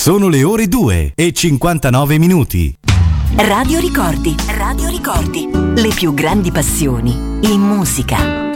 Sono le ore 2:59. Radio Ricordi. Radio Ricordi. Le più grandi passioni in musica.